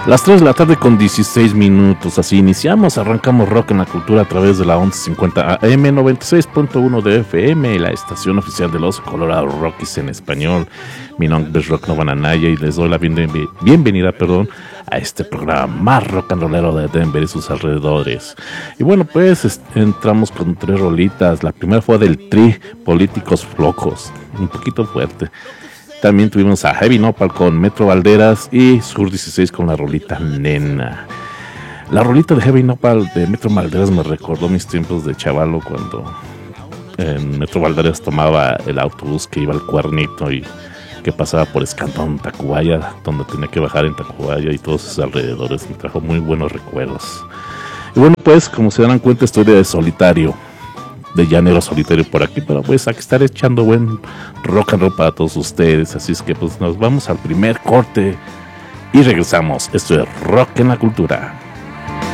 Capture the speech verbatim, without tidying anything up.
Las tres de la tarde con dieciséis minutos, así iniciamos, arrancamos Rock en la Cultura a través de la once cincuenta A M, noventa y seis punto uno de F M, la estación oficial de los Colorado Rockies en español. Mi nombre es Rock Nova Nanaya y les doy la bienven- bienvenida perdón, a este programa más rock and rollero de Denver y sus alrededores. Y bueno, pues est- entramos con tres rolitas. La primera fue del Tri, Políticos Flojos, un poquito fuerte. También tuvimos a Heavy Nopal con Metro Valderas y Sur dieciséis con la rolita Nena. La rolita de Heavy Nopal de Metro Valderas me recordó mis tiempos de chavalo cuando en Metro Valderas tomaba el autobús que iba al Cuernito y que pasaba por Escandón, Tacubaya, donde tenía que bajar en Tacubaya y todos sus alrededores. Me trajo muy buenos recuerdos. Y bueno, pues como se dan cuenta, estoy de solitario, de llanero solitario por aquí, pero pues aquí estaré echando buen rock and roll para todos ustedes. Así es que pues nos vamos al primer corte y regresamos. Esto es Rock en la Cultura.